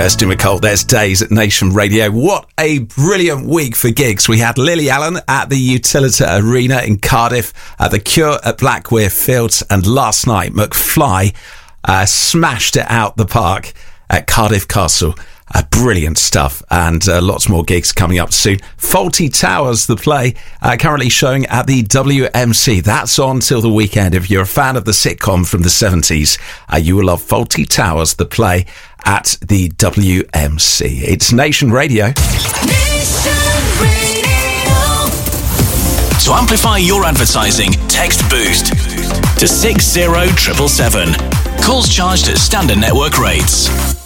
Kirsty McCall, there's Days at Nation Radio. What a brilliant week for gigs. We had Lily Allen at the Utilita Arena in Cardiff, The Cure at Blackweir Fields, and last night McFly smashed it out the park at Cardiff Castle. Brilliant stuff, and lots more gigs coming up soon. Fawlty Towers, the play, currently showing at the WMC. That's on till the weekend. If you're a fan of the sitcom from the 70s, you will love Fawlty Towers, the play, at the WMC. It's Nation Radio. Nation Radio. To amplify your advertising, text BOOST to 60777. Calls charged at standard network rates.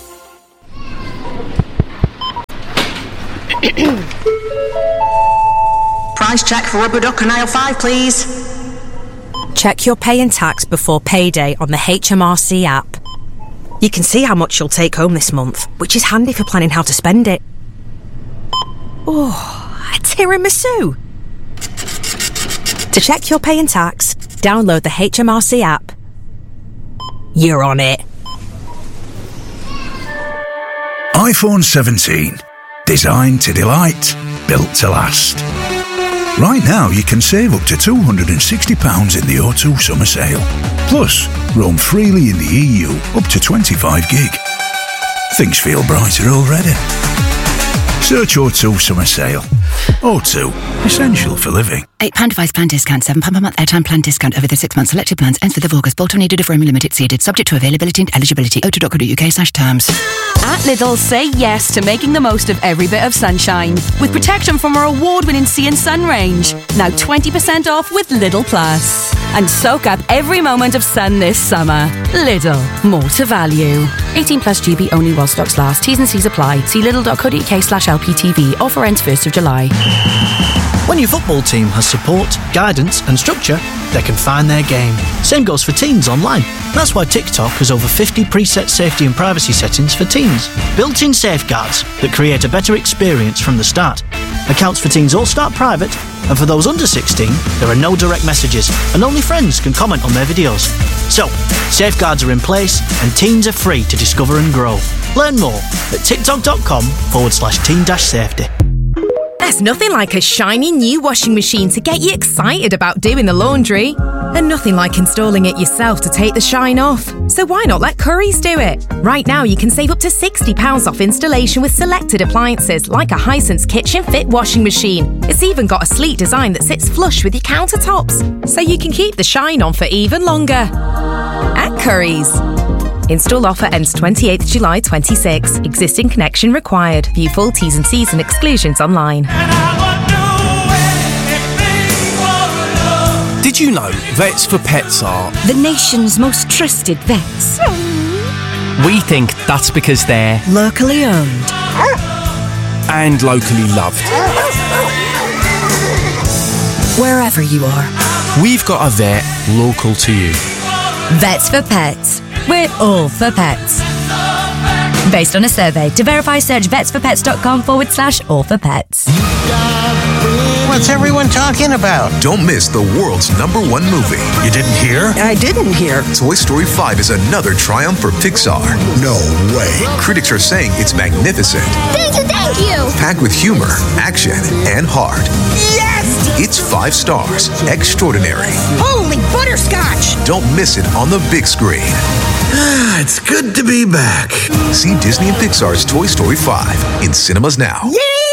Price check for rubber duck and aisle 5, please. Check your pay and tax before payday on the HMRC app. You can see how much you'll take home this month, which is handy for planning how to spend it. Oh, a tiramisu! To check your pay and tax, download the HMRC app. You're on it. iPhone 17. Designed to delight, built to last. Right now you can save up to £260 in the O2 summer sale. Plus, roam freely in the EU up to 25 gig. Things feel brighter already. Search O2 summer sale. O2, essential for living. £8 device plan discount, £7 per month airtime plan discount over the 6 months. Selected plans ends 5th of August. Bolt-on needed if roaming limit exceeded. Subject to availability and eligibility. o2.co.uk/terms. At Lidl, say yes to making the most of every bit of sunshine with protection from our award-winning Sea and Sun range. Now 20% off with Lidl Plus. And soak up every moment of sun this summer. Lidl, more to value. 18 plus GB only while stocks last. T's and C's apply. See lidl.co.uk/LPTV. Offer ends 1st of July. When your football team has support, guidance and structure, they can find their game. Same goes for teens online. That's why TikTok has over 50 preset safety and privacy settings for teens. Built-in safeguards that create a better experience from the start. Accounts for teens all start private, and for those under 16, there are no direct messages, and only friends can comment on their videos. So, safeguards are in place, and teens are free to discover and grow. Learn more at tiktok.com/teen-safety. There's nothing like a shiny new washing machine to get you excited about doing the laundry. And nothing like installing it yourself to take the shine off. So why not let Currys do it? Right now you can save up to £60 off installation with selected appliances like a Hisense Kitchen Fit washing machine. It's even got a sleek design that sits flush with your countertops, so you can keep the shine on for even longer. At Currys. Install offer ends 28th July 26. Existing connection required. View full T's and C's and exclusions online. Did you know Vets for Pets are the nation's most trusted vets? We think that's because they're locally owned and locally loved. Wherever you are, we've got a vet local to you. Vets for Pets. We're all for pets. Based on a survey. To verify, search vetsforpets.com/all-for-pets. What's everyone talking about? Don't miss the world's #1 movie. You didn't hear? I didn't hear. Toy Story 5 is another triumph for Pixar. No way. Critics are saying it's magnificent. Thank you! Packed with humor, action, and heart. Yes! It's 5 stars. Extraordinary. Holy butterscotch! Don't miss it on the big screen. It's good to be back. See Disney and Pixar's Toy Story 5 in cinemas now. Yeah!